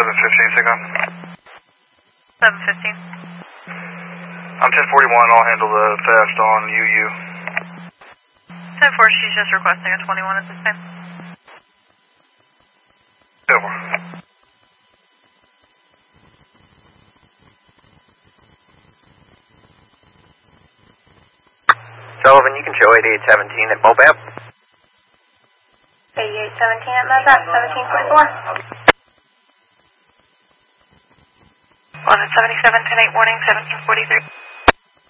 715, take on. 715. I'm 1041, I'll handle the theft on UU. 10-4, she's just requesting a 21 at this time. 10-4. Sullivan, you can show 8817 at MOBAP. 8817 at MOBAP, 1744. On at 77, 10-8, warning, 1743.